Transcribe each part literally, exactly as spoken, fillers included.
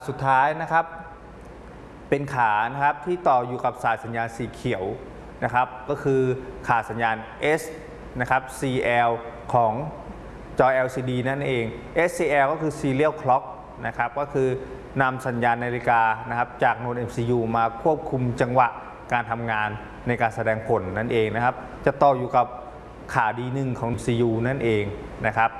สุดท้ายนะครับเป็นขานะครับที่ต่ออยู่กับสายสัญญาณสีเขียวนะครับก็คือขาสัญญาณ S นะครับ ซี แอล ของจอ แอล ซี ดี นั่นเอง เอส ซี แอล ก็คือ Serial Clock นะครับก็คือนำสัญญาณนาฬิกานะครับจากโนด เอ็ม ซี ยู มาควบคุมจังหวะการทำงานในการแสดงผลนั่นเองนะครับจะต่ออยู่กับขา ดี หนึ่ง ของ ซี ยู นั่นเองนะครับ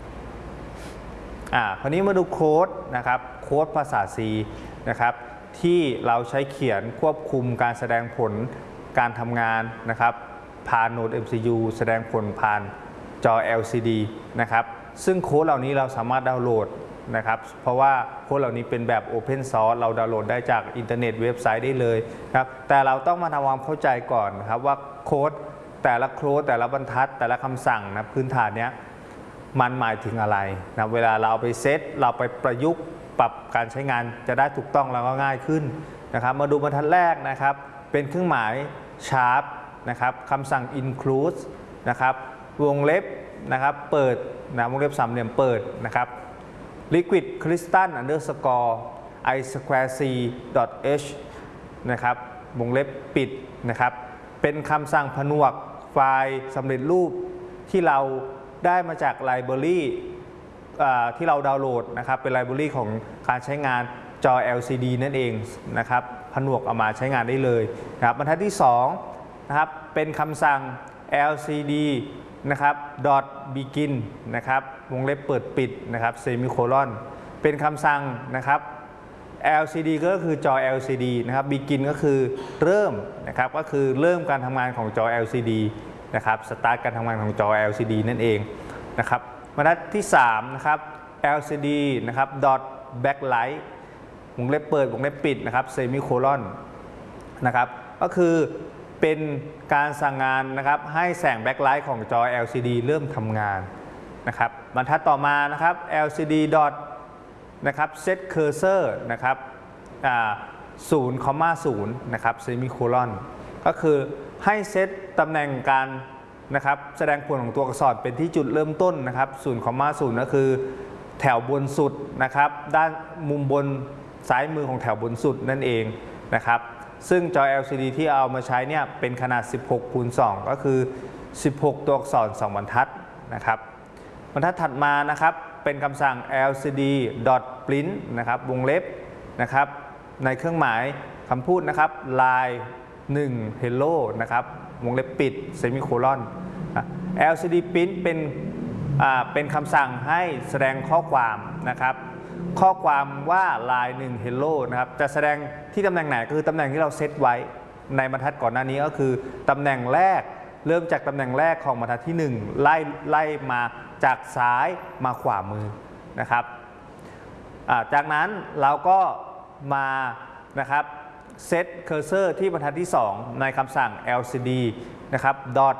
อ่าคราวนี้มาดูโค้ดนะครับโค้ดภาษา C นะครับที่เราใช้เขียนควบคุมการแสดงผลการทำงานนะครับผ่านโนด เอ็ม ซี ยู แสดงผลผ่านจอ แอล ซี ดี นะครับซึ่งโค้ดเหล่านี้เราสามารถดาวน์โหลดนะครับเพราะว่าโค้ดเหล่านี้เป็นแบบ Open Source เราดาวน์โหลดได้จากอินเทอร์เน็ตเว็บไซต์ได้เลยครับแต่เราต้องมาทำความเข้าใจก่อนนะครับว่าโค้ดแต่ละโค้ดแต่ละบรรทัดแต่ละคำสั่งนะพื้นฐานเนี้ยมันหมายถึงอะไรนะเวลาเราไปเซตเราไปประยุกต์ปรับการใช้งานจะได้ถูกต้องแล้วก็ง่ายขึ้นนะครับมาดูบรรทัดแรกนะครับเป็นเครื่องหมาย sharp นะครับคำสั่ง include นะครับวงเล็บนะครับเปิดนะวงเล็บสามเหลี่ยมเปิดนะครับ liquid crystal underscore i square c dot h นะครับวงเล็บปิดนะครับเป็นคำสั่งผนวกไฟล์สำเร็จรูปที่เราได้มาจากไลบรารีที่เราดาวน์โหลดนะครับเป็นไลบรารีของการใช้งานจอ แอล ซี ดี นั่นเองนะครับผนวกเอามาใช้งานได้เลยนะครับบรรทัดที่สองนะครับเป็นคำสั่ง แอล ซี ดี นะครับ dot begin นะครับวงเล็บเปิดปิดนะครับเซมิโคลอนเป็นคำสั่งนะครับ แอล ซี ดี ก็คือจอ แอล ซี ดี นะครับ begin ก็คือเริ่มนะครับก็คือเริ่มการทำงานของจอ แอล ซี ดี นะครับสตาร์ทการทำงานของจอ แอล ซี ดี นั่นเองนะครับบรรทัดที่สามนะครับ แอล ซี ดี นะครับ dot backlight วงเล็บเปิดวงเล็บปิดนะครับเซมิโคลอนนะครับก็คือเป็นการสั่งงานนะครับให้แสงแบ็คไลท์ของจอ แอล ซี ดี เริ่มทำงานนะครับบรรทัดต่อมานะครับ แอล ซี ดี dot นะครับ set cursor นะครับศูนย์ ศูนย์ นะครับเซมิโคลอนก็คือให้เซตตำแหน่งการนะครับแสดงผลของตัวอักษรเป็นที่จุดเริ่มต้นนะครับศูนย์ ศูนย์ ก็คือแถวบนสุดนะครับด้านมุมบนซ้ายมือของแถวบนสุดนั่นเองนะครับซึ่งจอ แอล ซี ดี ที่เอามาใช้เนี่ยเป็นขนาดสิบหกคูณสองก็คือสิบหกตัวอักษรสองบรรทัดนะครับบรรทัดถัดมานะครับเป็นคำสั่ง แอล ซี ดี dot print นะครับวงเล็บนะครับในเครื่องหมายคำพูดนะครับ line หนึ่ง hello นะครับวงเล็บปิดเซมิโคลอน แอล ซี ดี print เป็นเป็นคำสั่งให้แสดงข้อความนะครับข้อความว่า line หนึ่ง hello นะครับจะแสดงที่ตำแหน่งไหนคือตำแหน่งที่เราเซตไว้ในบรรทัดก่อนหน้านี้ก็คือตำแหน่งแรกเริ่มจากตำแหน่งแรกของบรรทัดที่หนึ่งไล่ไล่มาจากซ้ายมาขวามือนะครับจากนั้นเราก็มานะครับเซตเคอร์เซอร์ที่บรรทัดที่สองในคำสั่ง แอล ซี ดี นะครับ dot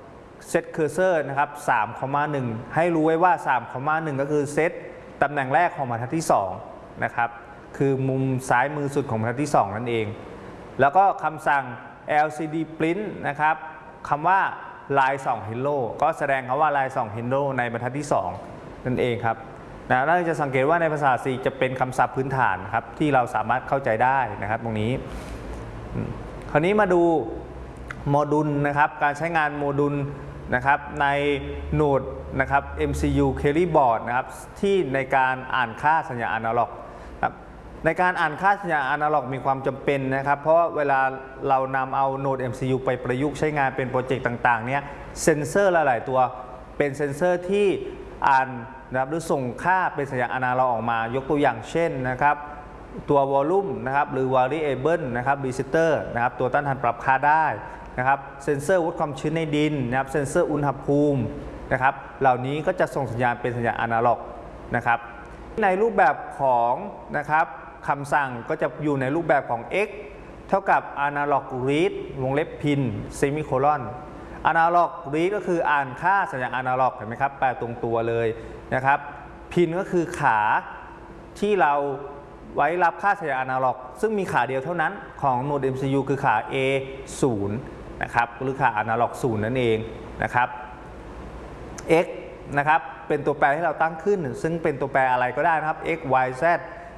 set cursor นะครับ สาม หนึ่ง ให้รู้ไว้ว่า สาม หนึ่ง ก็คือเซตตำแหน่งแรกของบรรทัดที่สองนะครับคือมุมซ้ายมือสุดของบรรทัดที่สองนั่นเองแล้วก็คำสั่ง แอล ซี ดี print นะครับคำว่า line สอง hello ก็แสดงคำว่า line สอง hello ในบรรทัดที่สองนั่นเองครับนะเราจะสังเกตว่าในภาษา C จะเป็นคำศัพท์พื้นฐานครับที่เราสามารถเข้าใจได้นะครับตรงนี้คราวนี้มาดูโมดูลนะครับการใช้งานโมดูลนะครับในโหนดนะครับ เอ็ม ซี ยู Carry Board นะครับที่ในการอ่านค่าสัญญาณอนาล็อกในการอ่านค่าสัญญาณอนาล็อกมีความจำเป็นนะครับเพราะเวลาเรานำเอาโหนด เอ็ม ซี ยู ไปประยุกต์ใช้งานเป็นโปรเจกต์ต่างๆเนี่ยเซ็นเซอร์หลายๆตัวเป็นเซ็นเซอร์ที่อ่านนะครับหรือส่งค่าเป็นสัญญาณอนาล็อกออกมายกตัวอย่างเช่นนะครับตัววอลลุ่มนะครับหรือ variable นะครับ resistor นะครับตัวต้านทานปรับค่าได้นะครับเซ็นเซอร์วัดความชื้นในดินนะครับเซ็นเซอร์อุณหภูมินะครับเหล่านี้ก็จะส่งสัญญาณเป็นสัญญาณอนาล็อกนะครับในรูปแบบของนะครับคำสั่งก็จะอยู่ในรูปแบบของ x เท่ากับ analog read วงเล็บ pin semicolon analog read ก็คืออ่านค่าสัญญาณอนาล็อกเห็นไหมครับแปลตรงตัวเลยนะครับ pin ก็คือขาที่เราไว้รับค่าสัญญาณอนาล็อกซึ่งมีขาเดียวเท่านั้นของโนด เอ็ม ซี ยู คือขา เอ ศูนย์ นะครับหรือขาอนาล็อกศูนย์นั่นเองนะครับ x นะครับเป็นตัวแปรที่เราตั้งขึ้นซึ่งเป็นตัวแปรอะไรก็ได้นะครับ x y z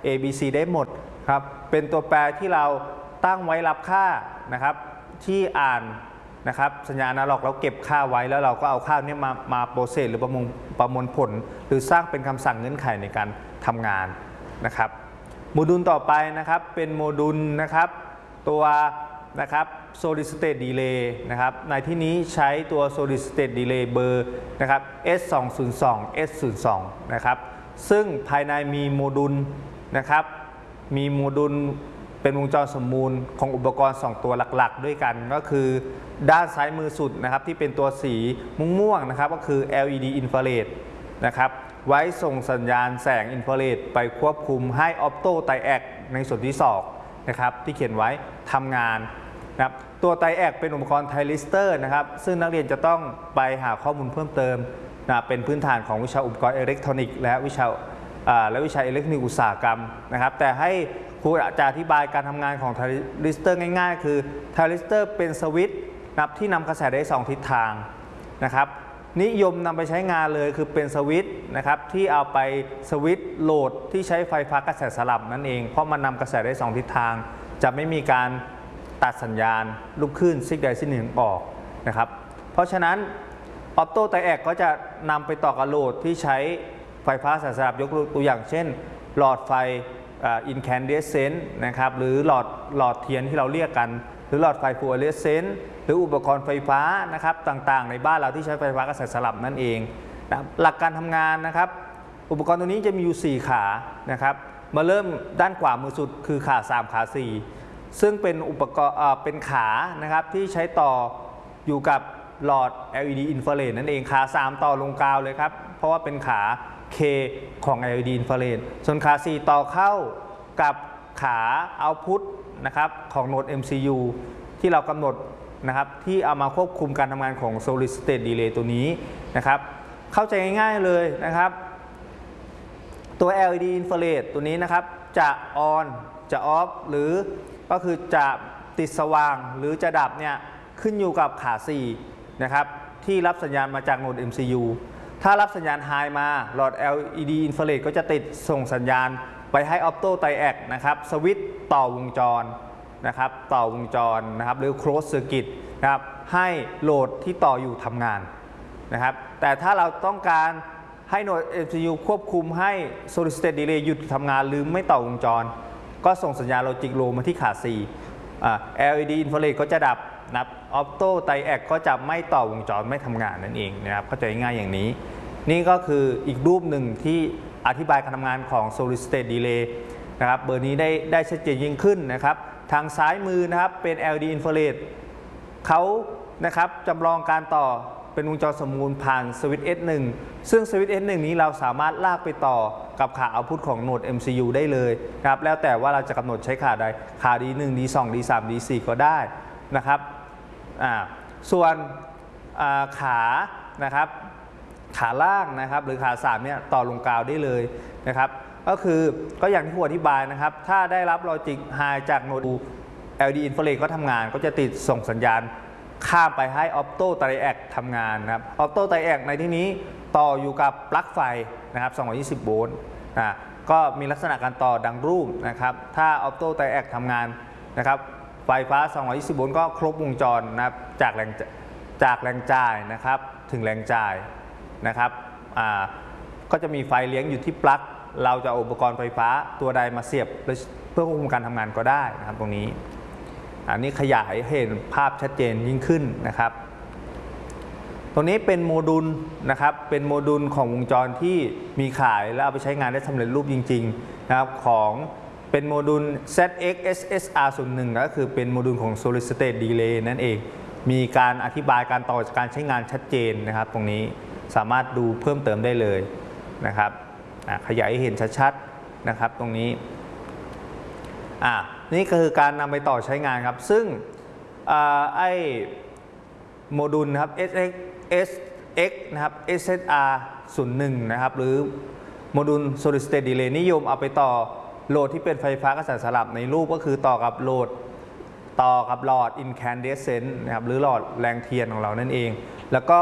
A B C ได้หมดครับเป็นตัวแปรที่เราตั้งไว้รับค่านะครับที่อ่านนะครับสัญญาณอนาล็อกเราเก็บค่าไว้แล้วเราก็เอาค่านี้มามาโปรเซสหรือประมวลประมวลผลหรือสร้างเป็นคำสั่งเงื่อนไขในการทำงานนะครับโมดูลต่อไปนะครับเป็นโมดูลนะครับตัวนะครับ solid state delay นะครับในที่นี้ใช้ตัว solid state delay เบอร์นะครับ เอส สอง ศูนย์ สอง เอส ศูนย์ สอง นะครับซึ่งภายในมีโมดูลนะครับมีโมดูลเป็นวงจรสมมูลของอุปกรณ์สองตัวหลักๆด้วยกันก็คือด้านซ้ายมือสุดนะครับที่เป็นตัวสีม่วงๆนะครับก็คือ แอล อี ดี infrared นะครับไว้ส่งสัญญาณแสงอินฟราเรดไปควบคุมให้ออปโตไตแอกในส่วนที่สองนะครับที่เขียนไว้ทำงานนะครับตัวไตแอกเป็นอุปกรณ์ไทลิสเตอร์นะครับซึ่งนักเรียนจะต้องไปหาข้อมูลเพิ่มเติมนะเป็นพื้นฐานของวิชาอุปกรณ์อิเล็กทรอนิกส์และวิชาและวิชาอิเล็กทรอนิกส์อุตสาหกรรมนะครับแต่ให้ครูจะอธิบายการทำงานของไทลิสเตอร์ง่ายๆคือไทลิสเตอร์เป็นสวิตช์นับที่นำกระแสได้สองทิศทางนะครับนิยมนำไปใช้งานเลยคือเป็นสวิตช์นะครับที่เอาไปสวิตช์โหลดที่ใช้ไฟฟ้ากระแสสลับนั่นเองเพราะมันนำกระแสได้สองทิศทางจะไม่มีการตัดสัญญาณลูกคลื่นซิกใดซิกหนึ่งออกนะครับเพราะฉะนั้นออปโตไตแอกก็จะนำไปต่อกับโหลดที่ใช้ไฟฟ้ากระแสสลับยกตัวอย่างเช่นหลอดไฟอินแคนเดสเซนต์นะครับหรือหลอดหลอดเทียนที่เราเรียกกันหรือหลอดไฟฟลูออเรสเซนต์หรืออุปกรณ์ไฟฟ้านะครับต่างๆในบ้านเราที่ใช้ไฟฟ้ากระแสสลับนั่นเองนะหลักการทำงานนะครับอุปกรณ์ตัวนี้จะมีอยู่สี่ขานะครับมาเริ่มด้านขวามือสุดคือขาสามขาสี่ซึ่งเป็นอุปกรณ์เป็นขานะครับที่ใช้ต่ออยู่กับหลอด แอล อี ดี infrared นั่นเองขาสามต่อลงกาวเลยครับเพราะว่าเป็นขา K ของ แอล อี ดี infrared ส่วนขาสี่ต่อเข้ากับขา output นะครับของโหนด เอ็ม ซี ยู ที่เรากำหนดนะครับที่เอามาควบคุมการทำงานของ solid state delay ตัวนี้นะครับเข้าใจง่ายๆเลยนะครับตัว แอล อี ดี infrared ตัวนี้นะครับจะ on จะ off หรือก็คือจะติดสว่างหรือจะดับเนี่ยขึ้นอยู่กับขาสี่นะครับที่รับสัญญาณมาจากโหนด เอ็ม ซี ยู ถ้ารับสัญญาณ high มาหลอด แอล อี ดี infrared ก็จะติดส่งสัญญาณไปให้ออปโตไตแอกนะครับสวิตช์ต่อวงจรนะครับต่อวงจรนะครับหรือ close circuit นะครับให้โหลดที่ต่ออยู่ทำงานนะครับแต่ถ้าเราต้องการให้โหนด เอ็ม ซี ยู ควบคุมให้ solid state delay หยุดทำงานหรือไม่ต่อวงจรก็ส่งสัญญาณโลจิกโลมาที่ขาสี่ แอล อี ดี infrared ก็จะดับนะครับออปโตไตแอกก็จะไม่ต่อวงจรไม่ทำงานนั่นเองนะครับเข้าใจง่ายอย่างนี้นี่ก็คืออีกรูปหนึ่งที่อธิบายการทำงานของ solid state delay นะครับเบอร์นี้ได้ได้ชัดเจนยิ่งขึ้นนะครับทางซ้ายมือนะครับเป็น แอล อี ดี infrared เขานะครับจำลองการต่อเป็นวงจรสมมูลผ่านสวิตช์ เอส หนึ่ง ซึ่งสวิตช์ เอส หนึ่ง นี้เราสามารถลากไปต่อกับขาเอาต์พุตของโหนด เอ็ม ซี ยู ได้เลยนะครับแล้วแต่ว่าเราจะกำหนดใช้ขาใดขา ดี หนึ่ง ดี สอง ดี สาม ดี สี่ ก็ได้นะครับอ่าส่วนขานะครับขาล่างนะครับหรือขาสามเนี่ยต่อลงกาวได้เลยนะครับก็คือก็อย่างที่ผมอธิบายนะครับถ้าได้รับลอจิกไฮจากโหนด แอล อี ดี infrared ก็ทำงานก็จะติดส่งสัญญาณข้ามไปให้ออปโตไตแอกทำงานนะครับออปโตไตแอกในที่นี้ต่ออยู่กับปลั๊กไฟนะครับสองร้อยยี่สิบโวลต์อ่าก็มีลักษณะการต่อดังรูปนะครับถ้าออปโตไตแอกทำงานนะครับไฟฟ้าสองร้อยยี่สิบโวลต์ก็ครบวงจรนะครับจากแรงจากแรงจ่ายนะครับถึงแรงจ่ายนะครับอ่าก็จะมีไฟเลี้ยงอยู่ที่ปลั๊กเราจะเอาอุปกรณ์ไฟฟ้าตัวใดมาเสียบเพื่อควบคุมการทำงานก็ได้นะครับตรงนี้อันนี้ขยายเห็นภาพชัดเจนยิ่งขึ้นนะครับตรงนี้เป็นโมดูลนะครับเป็นโมดูลของวงจรที่มีขายแล้วเอาไปใช้งานได้สำเร็จรูปจริงๆนะครับของเป็นโมดูล แซด เอ็กซ์ เอส เอส อาร์ ศูนย์ หนึ่ง ก็คือเป็นโมดูลของ solid state delay นั่นเองมีการอธิบายการต่อจากการใช้งานชัดเจนนะครับตรงนี้สามารถดูเพิ่มเติมได้เลยนะครับขยายให้เห็นชัดๆนะครับตรงนี้อ่านี่ก็คือการนำไปต่อใช้งานครับซึ่งไอ้โมดูลนะครับ เอส เอ็กซ์ เอส เอ็กซ์ นะครับ เอส เอส อาร์ ศูนย์ หนึ่ง นะครับหรือโมดูล solid state delay นิยมเอาไปต่อโหลดที่เป็นไฟฟ้ากระแสสลับในรูปก็คือต่อกับโหลดต่อกับหลอด incandescent นะครับหรือหลอดแรงเทียนของเรานั่นเองแล้วก็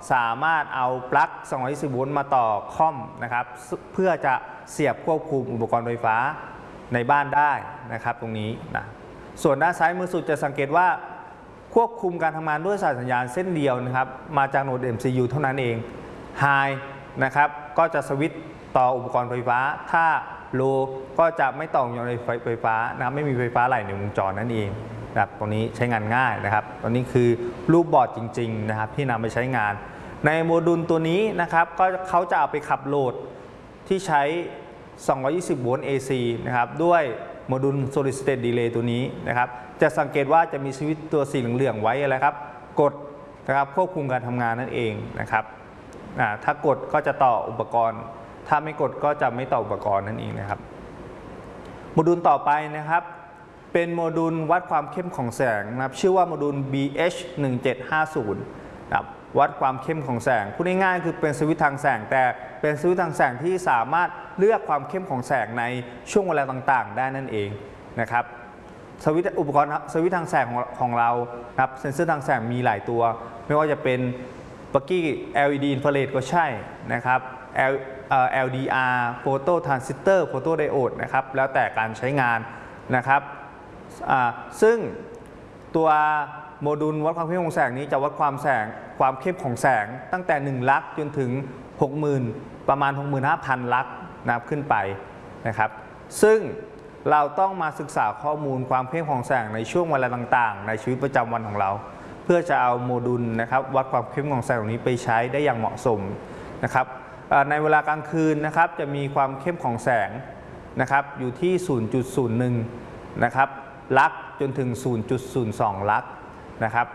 สามารถเอาปลั๊กสองร้อยยี่สิบโวลต์มาต่อคอมนะครับเพื่อจะเสียบควบคุมอุปกรณ์ไฟฟ้าในบ้านได้นะครับตรงนี้นะส่วนด้านซ้ายมือสุดจะสังเกตว่าควบคุมการทำงานด้วยสายสัญญาณเส้นเดียวนะครับมาจากโหนด เอ็ม ซี ยู เท่านั้นเอง High นะครับก็จะสวิตช์ต่ออุปกรณ์ไฟฟ้าถ้า Low ก็จะไม่ต่ออยู่ในไฟฟ้านะครับไม่มีไฟฟ้าไหลในวงจรนั่นเองนะครับตรงนี้ใช้งานง่ายนะครับตรงนี้คือรูปบอร์ดจริงๆนะครับที่นำไปใช้งานในโมดูลตัวนี้นะครับก็เขาจะเอาไปขับโหลดที่ใช้สองร้อยยี่สิบโวลต์ เอ ซี นะครับด้วยโมดูล Solid State Relay ตัวนี้นะครับจะสังเกตว่าจะมีสวิตช์ตัวสีเหลืองๆไว้อะไรครับกดนะครับควบคุมการทำงานนั่นเองนะครับถ้ากดก็จะต่ออุปกรณ์ถ้าไม่กดก็จะไม่ต่ออุปกรณ์นั่นเองนะครับโมดูลต่อไปนะครับเป็นโมดูลวัดความเข้มของแสงนะครับชื่อว่าโมดูล บี เอช หนึ่งเจ็ดห้าศูนย์ นะครับวัดความเข้มของแสงพูดง่ายๆคือเป็นสวิตช์ทางแสงแต่เป็นสวิตช์ทางแสงที่สามารถเลือกความเข้มของแสงในช่วงเวลาต่างๆได้นั่นเองนะครับสวิตช์อุปกรณ์สวิตช์ทางแสงของของเราครับเซ็นเซอร์ทางแสงมีหลายตัวไม่ว่าจะเป็นเมื่อกี้ แอล อี ดี Infrared ก็ใช่นะครับ แอล ดี อาร์ Photo Transistor Photo Diode นะครับแล้วแต่การใช้งานนะครับซึ่งตัวโมดูลวัดความเข้มของแสงนี้จะวัดความแสงความเข้มของแสงตั้งแต่หนึ่งลักจนถึง หกหมื่น ประมาณ หกหมื่นห้าพัน ลักนะครับขึ้นไปนะครับซึ่งเราต้องมาศึกษาข้อมูลความเข้มของแสงในช่วงเวลาต่างๆในชีวิตประจำวันของเราเพื่อจะเอาโมดูลนะครับวัดความเข้มของแสงนี้ไปใช้ได้อย่างเหมาะสมนะครับในเวลากลางคืนนะครับจะมีความเข้มของแสงนะครับอยู่ที่ ศูนย์จุดศูนย์หนึ่ง นะครับลักจนถึง ศูนย์จุดศูนย์สอง ลักนะครับ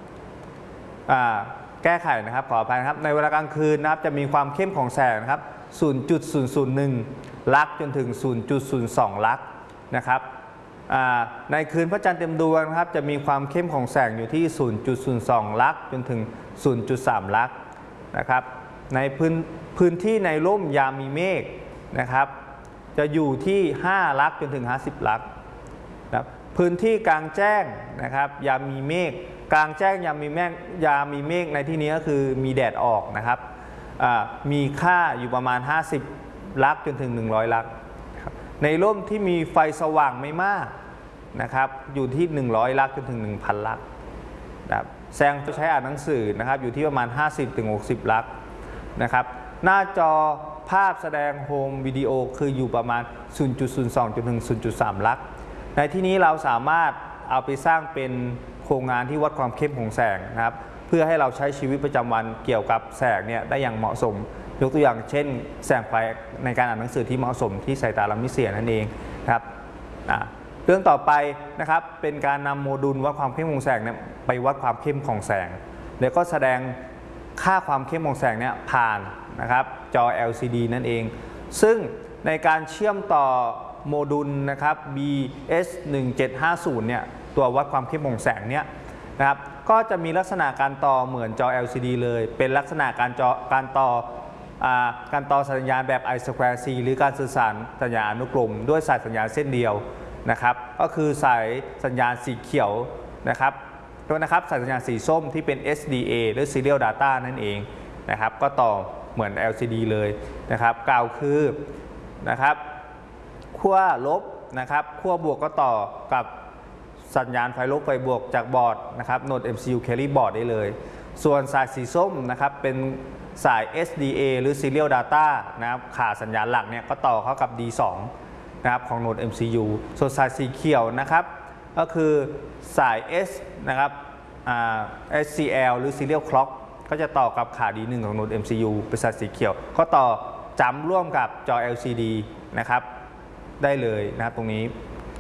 แก้ไขนะครับขออภัยนะครับในเวลากลางคืนนะครับจะมีความเข้มของแสงนะครับ ศูนย์จุดศูนย์ศูนย์หนึ่ง ลักจนถึง ศูนย์จุดศูนย์สอง ลักนะครับในคืนพระจันทร์เต็มดวงนะครับจะมีความเข้มของแสงอยู่ที่ ศูนย์จุดศูนย์สอง ลักจนถึง ศูนย์จุดสาม ลักนะครับในพื้นพื้นที่ในร่มยามมีเมฆนะครับจะอยู่ที่ ห้า ลักจนถึง ห้าสิบ ลักนะพื้นที่กลางแจ้งนะครับยามมีเมฆกลางแจ้งยามมีเมฆยามมีเมฆในที่นี้ก็คือมีแดดออกนะครับมีค่าอยู่ประมาณ ห้าสิบ ลักจนถึง หนึ่งร้อย ลักในร่มที่มีไฟสว่างไม่มากนะครับอยู่ที่ หนึ่งร้อย ลักจนถึง หนึ่งพัน ลักนะครับแสงจะใช้อ่านหนังสือนะครับอยู่ที่ประมาณ ห้าสิบถึงหกสิบ ลักนะครับหน้าจอภาพแสดงโฮมวิดีโอคืออยู่ประมาณ ศูนย์จุดศูนย์สอง จนถึง ศูนย์จุดสาม ลักในที่นี้เราสามารถเอาไปสร้างเป็นโครงงานที่วัดความเข้มของแสงนะครับเพื่อให้เราใช้ชีวิตประจำวันเกี่ยวกับแสงเนี่ยได้อย่างเหมาะสมยกตัวอย่างเช่นแสงไฟในการอ่านหนังสือที่เหมาะสมที่สายตาเราไม่เสียนั่นเองนะครับเรื่องต่อไปนะครับเป็นการนำโมดูลวัดความเข้มของแสงเนี่ยไปวัดความเข้มของแสงแล้วก็แสดงค่าความเข้มของแสงเนี่ยผ่านนะครับจอ แอล ซี ดี นั่นเองซึ่งในการเชื่อมต่อโมดูลนะครับ บี เอช หนึ่งเจ็ดห้าศูนย์ เนี่ยตัววัดความเข้มของแสงเนี่ยนะครับก็จะมีลักษณะการต่อเหมือนจอ แอล ซี ดี เลยเป็นลักษณะการจอการต่อการต่อสัญญาณแบบ ไอ สแควร์ ซี หรือการสื่อสารสัญญาณอนุกรมด้วยสายสัญญาณเส้นเดียวนะครับก็คือสายสัญญาณสีเขียวนะครับตัวนะครับสายสัญญาณสีส้มที่เป็น เอส ดี เอ หรือ Serial Data นั่นเองนะครับก็ต่อเหมือน แอล ซี ดี เลยนะครับกล่าวคือนะครับขั้วลบนะครับขั้วบวกก็ต่อกับสัญญาณไฟลบไฟบวกจากบอร์ดนะครับโหนด เอ็ม ซี ยู Carry Board ได้เลยส่วนสายสีส้มนะครับเป็นสาย เอส ดี เอ หรือ Serial Data นะครับขาสัญญาณหลักเนี่ยก็ต่อเข้ากับ ดี สอง นะครับของโหนด เอ็ม ซี ยู ส่วนสายสีเขียวนะครับก็คือสาย S นะครับ เอส ซี แอล หรือ Serial Clock ก็จะต่อกับขา ดี หนึ่ง ของโหนด เอ็ม ซี ยู เป็นสายสีเขียวก็ต่อจำร่วมกับจอ แอล ซี ดี นะครับได้เลยนะครับตรงนี้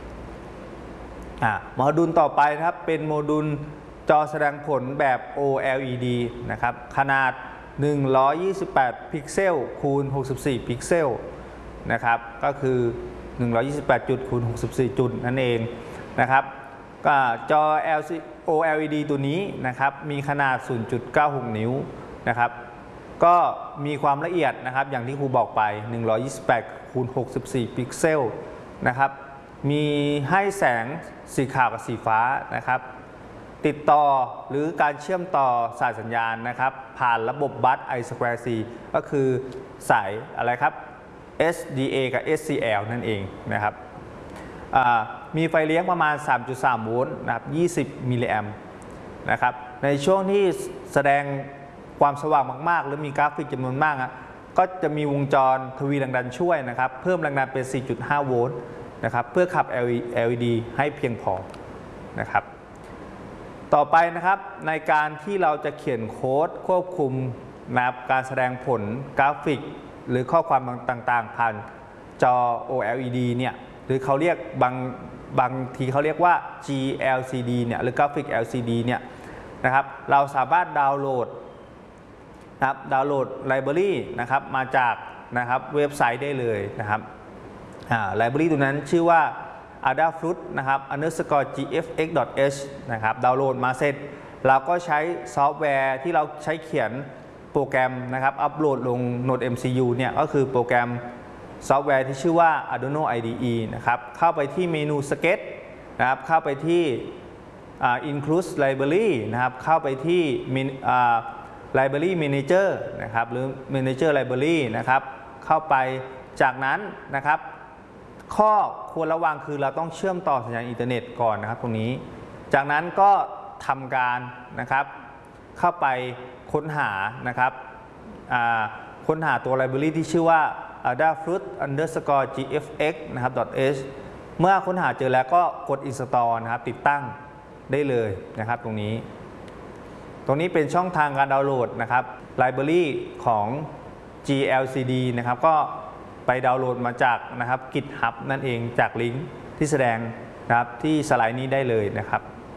โมดูลต่อไปนะครับเป็นโมดูลจอแสดงผลแบบ โอ แอล อี ดี นะครับขนาดหนึ่งร้อยยี่สิบแปดพิกเซลคูณหกสิบสี่พิกเซลนะครับก็คือหนึ่งร้อยยี่สิบแปดจุดคูณหกสิบสี่จุดนั่นเองนะครับก็จอ โอ แอล อี ดี ตัวนี้นะครับมีขนาด ศูนย์จุดเก้าหก นิ้วนะครับก็มีความละเอียดนะครับอย่างที่ครูบอกไปหนึ่งร้อยยี่สิบแปดคูณหกสิบสี่พิกเซลนะครับมีให้แสงสีขาวกับสีฟ้านะครับติดต่อหรือการเชื่อมต่อสายสัญญาณนะครับผ่านระบบบัส ไอ สแควร์ ซี ก็คือสายอะไรครับ เอส ดี เอ กับ เอส ซี แอล นั่นเองนะครับมีไฟเลี้ยงประมาณ สามจุดสาม โวลต์นะครับยี่สิบมิลลิแอมป์นะครับในช่วงที่แสดงความสว่างมากๆหรือมีกราฟิกจำนวนมากก็จะมีวงจรทวีแรงดันช่วยนะครับเพิ่มแรงดันเป็น สี่จุดห้า โวลต์นะครับเพื่อขับ แอล อี ดี ให้เพียงพอนะครับต่อไปนะครับในการที่เราจะเขียนโค้ดควบคุมนะครับการแสดงผลกราฟิกหรือข้อความต่างๆผ่านจอ โอ แอล อี ดี เนี่ยหรือเขาเรียกบางบางทีเขาเรียกว่า จี แอล ซี ดี เนี่ยหรือกราฟิก แอล ซี ดี เนี่ยนะครับเราสามารถดาวน์โหลดนะครับดาวน์โหลดไลบรารีนะครับมาจากนะครับเว็บไซต์ได้เลยนะครับอ่าไลบรารีตัวนั้นชื่อว่า adafruit นะครับ underscore จี เอฟ เอ็กซ์ ดอท เอช นะครับดาวน์โหลดมาเสร็จเราก็ใช้ซอฟต์แวร์ที่เราใช้เขียนโปรแกรมนะครับอัปโหลดลง Node เอ็ม ซี ยู เนี่ยก็คือโปรแกรมซอฟต์แวร์ที่ชื่อว่า Arduino ไอ ดี อี นะครับเข้าไปที่เมนู Sketch นะครับเข้าไปที่ uh, include library นะครับเข้าไปที่ uh, library manager นะครับหรือ manager library นะครับเข้าไปจากนั้นนะครับข้อควรระวังคือเราต้องเชื่อมต่อสัญญาณอินเทอร์เน็ตก่อนนะครับตรงนี้จากนั้นก็ทำการนะครับเข้าไปค้นหานะครับค้นหาตัวไลบรารีที่ชื่อว่า adafruit underscore จี เอฟ เอ็กซ์ นะครับ .h เมื่อค้นหาเจอแล้วก็กด install นะครับติดตั้งได้เลยนะครับตรงนี้ตรงนี้เป็นช่องทางการดาวน์โหลดนะครับไลบรารีของ จี แอล ซี ดี นะครับก็ไปดาวน์โหลดมาจากนะครับ GitHub นั่นเองจากลิงก์ที่แสดงนะครับที่สไลด์นี้ได้เลยนะครับ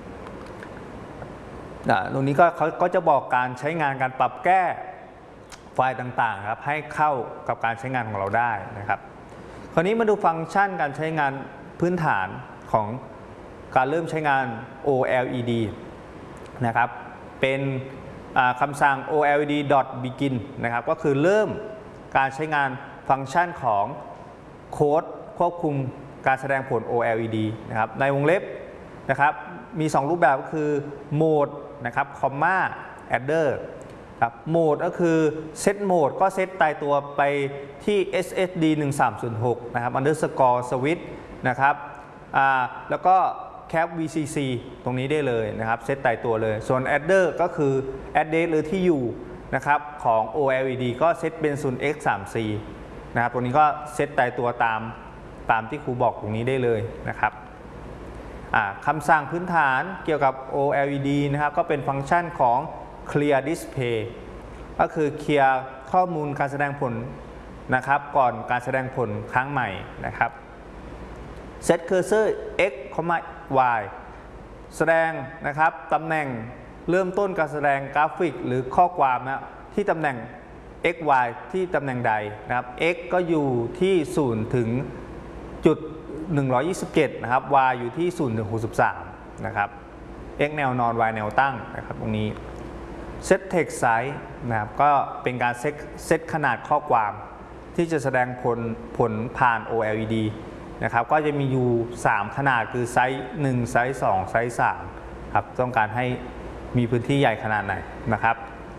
ตรงนี้ก็เขาก็จะบอกการใช้งานการปรับแก้ไฟล์ต่างๆครับให้เข้ากับการใช้งานของเราได้นะครับคราวนี้มาดูฟังก์ชันการใช้งานพื้นฐานของการเริ่มใช้งาน โอ แอล อี ดี นะครับเป็นคำสั่ง โอ แอล อี ดี ดอท บิกิน นะครับก็คือเริ่มการใช้งานฟังก์ชันของโค้ดควบคุมการแสดงผล โอ แอล อี ดี นะครับในวงเล็บนะครับมีสองรูปแบบก็คือโหมดนะครับคอมมาแอดเดอร์ครับโหมดก็คือเซตโหมดก็เซตตายตัวไปที่ เอส เอส ดี หนึ่งสามศูนย์หก นะครับ underscore switch นะครับอ่าแล้วก็แคป วี ซี ซี ตรงนี้ได้เลยนะครับเซตตายตัวเลยส่วน adder ก็คือ address หรือที่อยู่นะครับของ โอ แอล อี ดี ก็เซตเป็น ศูนย์ เอ็กซ์ สาม ซี นะครับตรงนี้ก็เซตตายตัวตามตามที่ครูบอกตรงนี้ได้เลยนะครับคำสั่งพื้นฐานเกี่ยวกับ โอ แอล อี ดี นะครับก็เป็นฟังก์ชันของ clear display ก็คือเคลียร์ข้อมูลการแสดงผลนะครับก่อนการแสดงผลครั้งใหม่นะครับ set cursor x, y แสดงนะครับตำแหน่งเริ่มต้นการแสดงกราฟิกหรือข้อความนะที่ตำแหน่ง x y ที่ตำแหน่งใดนะครับ x ก็อยู่ที่ศูนย์ถึงจุดหนึ่งร้อยยี่สิบเจ็ดนะครับ y อยู่ที่ศูนย์ถึงหกสิบสามนะครับ x แนวนอน y แนวตั้งนะครับตรงนี้ set text size นะครับก็เป็นการเซตเซตขนาดข้อความที่จะแสดงผลผลผ่าน โอ แอล อี ดี นะครับก็จะมีอยู่สามขนาดคือไซส์หนึ่งไซส์สองไซส์สามครับต้องการให้มีพื้นที่ใหญ่ขนาดไหนนะครับ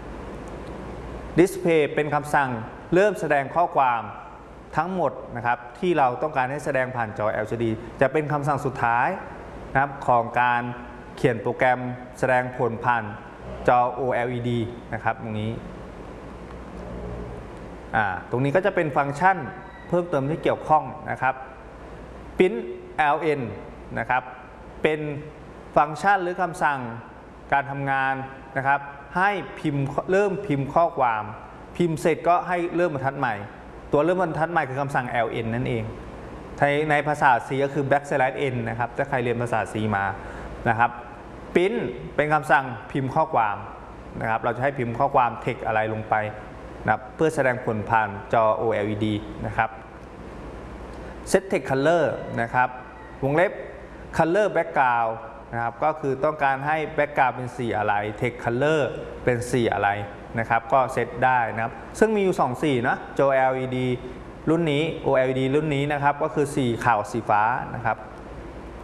display เป็นคำสั่งเริ่มแสดงข้อความทั้งหมดนะครับที่เราต้องการให้แสดงผ่านจอ แอล ซี ดี จะเป็นคำสั่งสุดท้ายนะครับของการเขียนโปรแกรมแสดงผลผ่านจอ โอ แอล อี ดี นะครับตรงนี้อ่าตรงนี้ก็จะเป็นฟังก์ชันเพิ่มเติมที่เกี่ยวข้องนะครับ print แอล เอ็น นะครับเป็นฟังก์ชันหรือคำสั่งการทำงานนะครับให้พิมพ์เริ่มพิมพ์ข้อความพิมพ์เสร็จก็ให้เริ่มบรรทัดใหม่ตัวเริ่มบรรทัดใหม่คือคำสั่ง แอล เอ็น นั่นเองในในภาษา C ก็คือ backslash n นะครับถ้าใครเรียนภาษา C มานะครับ print เป็นคำสั่งพิมพ์ข้อความนะครับเราจะให้พิมพ์ข้อความ text อะไรลงไปนะเพื่อแสดงผลผ่านจอ โอ แอล อี ดี นะครับ set text color นะครับวงเล็บ color background นะครับก็คือต้องการให้ background เป็นสีอะไร text color เป็นสีอะไรนะครับก็เซตได้นะครับซึ่งมีอยู่สองสีนะจอ แอล อี ดี รุ่นนี้ โอ แอล อี ดี รุ่นนี้นะครับก็คือสีขาวสีฟ้านะครับ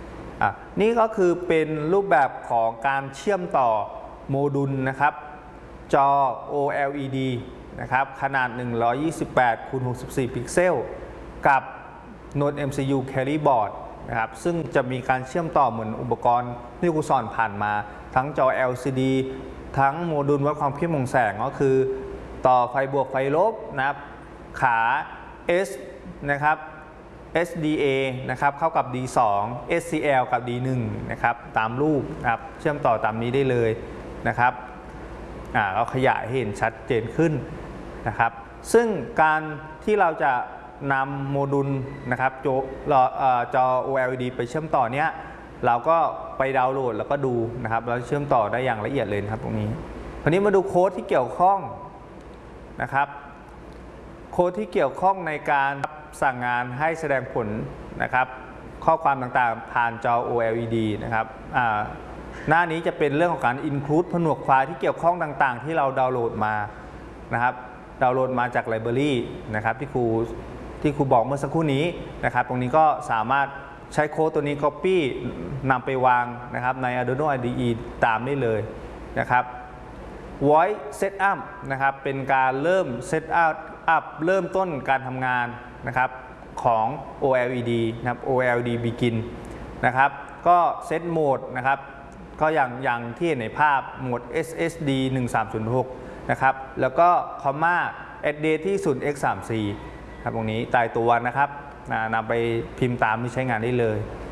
อ่ะนี่ก็คือเป็นรูปแบบของการเชื่อมต่อโมดูลนะครับจอ โอ แอล อี ดี นะครับขนาดหนึ่งร้อยยี่สิบแปดคูณหกสิบสี่พิกเซลกับ Node เอ็ม ซี ยู Carry Board นะครับซึ่งจะมีการเชื่อมต่อเหมือนอุปกรณ์ที่ครูสอนผ่านมาทั้งจอ แอล ซี ดี ทั้งโมดูลวัดความเข้มของแสงก็คือต่อไฟบวกไฟลบนะครับขา S นะครับ เอส ดี เอ นะครับเข้ากับ ดี สอง เอส ซี แอล กับ ดี หนึ่ง นะครับตามรูปนะครับเชื่อมต่อตามนี้ได้เลยนะครับอ่าเราขยายให้เห็นชัดเจนขึ้นนะครับซึ่งการที่เราจะนำโมดูลนะครับจอจอ โอ แอล อี ดี ไปเชื่อมต่อเนี้ยเราก็ไปดาวน์โหลดแล้วก็ดูนะครับเราเชื่อมต่อได้อย่างละเอียดเลยครับตรงนี้คราวนี้มาดูโค้ดที่เกี่ยวข้องนะครับโค้ดที่เกี่ยวข้องในการสั่งงานให้แสดงผลนะครับข้อความต่างๆผ่านจอ โอ แอล อี ดี นะครับหน้านี้จะเป็นเรื่องของการ include ผนวกไฟล์ที่เกี่ยวข้องต่างๆที่เราดาวน์โหลดมานะครับดาวน์โหลดมาจากไลบรารีนะครับที่ครูที่ครูบอกเมื่อสักครู่นี้นะครับตรงนี้ก็สามารถใช้โค้ดตัวนี้ copy นำไปวางนะครับใน Arduino ไอ ดี อี ตามได้เลยนะครับ Voice Setup นะครับเป็นการเริ่ม Setup เริ่มต้นการทำงานนะครับของ โอ แอล อี ดี นะครับ โอ แอล อี ดี Begin นะครับก็เซตโหมดนะครับก็อย่างอย่างที่เห็นในภาพโหมด เอส เอส ดี หนึ่งสามศูนย์หก นะครับแล้วก็คอมมา address ที่ ศูนย์ เอ็กซ์ สามสิบสี่ ครับตรงนี้ตายตัวนะครับนำไปพิมพ์ตามที่ใช้งานได้เลย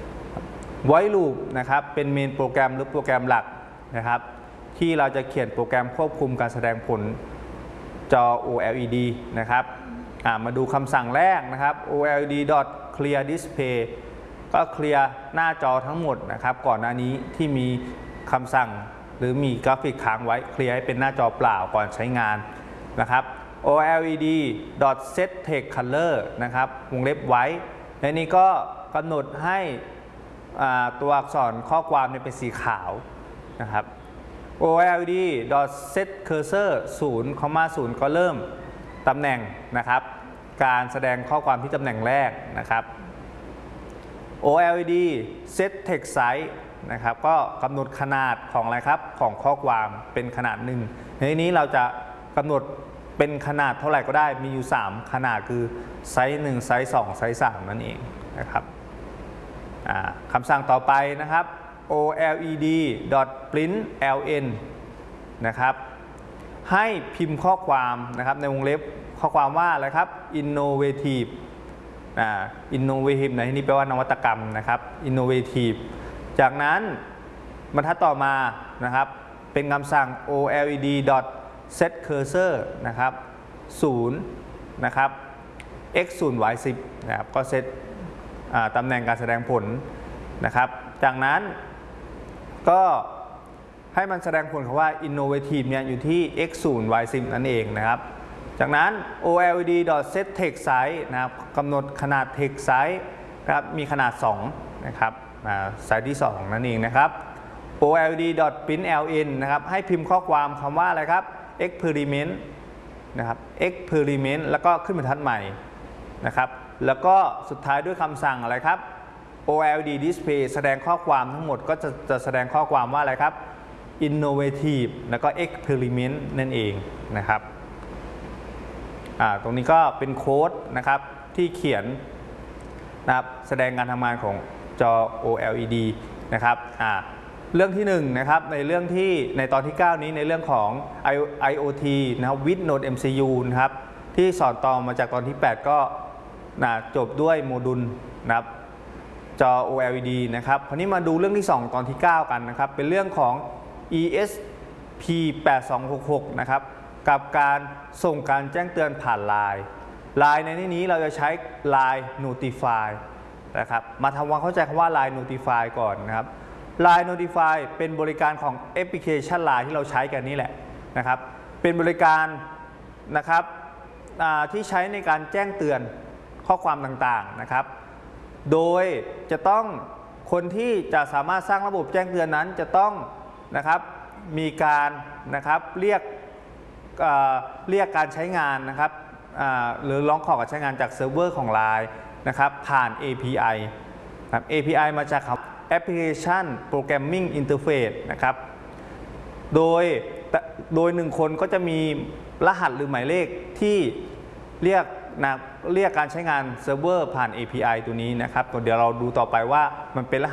Void Loop นะครับเป็นเมนโปรแกรมหรือโปรแกรมหลักนะครับที่เราจะเขียนโปรแกรมควบคุมการแสดงผลจอ โอ แอล อี ดี นะครับมาดูคำสั่งแรกนะครับ โอ แอล อี ดี clear display ก็เคลียร์หน้าจอทั้งหมดนะครับก่อนหน้านี้ที่มีคำสั่งหรือมีกราฟิกค้างไว้เคลียร์ให้เป็นหน้าจอเปล่าก่อนใช้งานนะครับ โอ แอล อี ดี set text color นะครับวงเล็บไว้ในนี้ก็กำหนดให้ตัวอักษรข้อความเป็นสีขาวนะครับ โอ แอล อี ดี set cursor ศูนย์ ศูนย์ ก็เริ่มตำแหน่งนะครับการแสดงข้อความที่ตำแหน่งแรกนะครับ โอ แอล อี ดี set text size นะครับก็กำหนดขนาดของอะไรครับของข้อความเป็นขนาดหนึ่งในนี้เราจะกำหนดเป็นขนาดเท่าไหร่ก็ได้มีอยู่สามขนาดคือไซส์หนึ่งไซส์สองไซส์สามนั่นเองนะครับคำสั่งต่อไปนะครับ โอ แอล อี ดี print แอล เอ็น นะครับให้พิมพ์ข้อความนะครับในวงเล็บข้อความว่าอะไรครับ innovative อ่า innovative ในที่นี้แปลว่านวัตกรรมนะครับ innovative จากนั้นบรรทัดต่อมานะครับเป็นคำสั่ง โอ แอล อี ดี set cursor นะครับศูนย์นะครับ x ศูนย์ y สิบนะครับก็เซตตำแหน่งการแสดงผลนะครับจากนั้นก็ให้มันแสดงผลคำว่า innovative เนี่ยอยู่ที่ x ศูนย์ y สิบนั่นเองนะครับจากนั้น โอ แอล อี ดี set text size นะครับกำหนดขนาด text size ครับมีขนาดสองนะครับไซส์ที่สองนั่นเองนะครับ โอ แอล อี ดี print แอล เอ็น นะครับให้พิมพ์ข้อความคำว่าอะไรครับ experiment นะครับ experiment แล้วก็ขึ้นบรรทัดใหม่นะครับแล้วก็สุดท้ายด้วยคำสั่งอะไรครับ โอ แอล อี ดี display แสดงข้อความทั้งหมดก็จะจะแสดงข้อความว่าอะไรครับ innovative แล้วก็ experiment นั่นเองนะครับตรงนี้ก็เป็นโค้ดนะครับที่เขียนนะครับแสดงการทำงานของจอ โอ แอล อี ดี นะครับเรื่องที่หนึ่งนะครับในเรื่องที่ในตอนที่เก้านี้ในเรื่องของ ไอ โอ ที นะครับ with Node เอ็ม ซี ยู นะครับที่สอนต่อมาจากตอนที่แปดก็นะจบด้วยโมดูลนะครับจอ โอ แอล อี ดี นะครับคราวนี้มาดูเรื่องที่สองตอนที่เก้ากันนะครับเป็นเรื่องของ อี เอส พี แปดสองหกหก นะครับกับการส่งการแจ้งเตือนผ่าน ไลน์ ไลน์ ในที่นี้เราจะใช้ ไลน์ Notify นะครับมาทำความเข้าใจคำว่า ไลน์ Notify ก่อนนะครับ ไลน์ Notify เป็นบริการของแอปพลิเคชัน ไลน์ ที่เราใช้กันนี่แหละนะครับเป็นบริการนะครับที่ใช้ในการแจ้งเตือนข้อความต่างๆนะครับโดยจะต้องคนที่จะสามารถสร้างระบบแจ้งเตือนนั้นจะต้องนะครับมีการนะครับเรียกเอ่อเรียกการใช้งานนะครับหรือร้องขอการใช้งานจากเซิร์ฟเวอร์ของ ไลน์ นะครับผ่าน เอ พี ไอ ครับ เอ พี ไอ มาจากค Application Programming Interface นะครับโดยโดยหนึ่งคนก็จะมีรหัสหรือหมายเลขที่เรียกนะเรียกการใช้งานเซิร์ฟเวอร์ผ่าน เอ พี ไอ ตัวนี้นะครับเดี๋ยวเราดูต่อไปว่ามันเป็นรหัส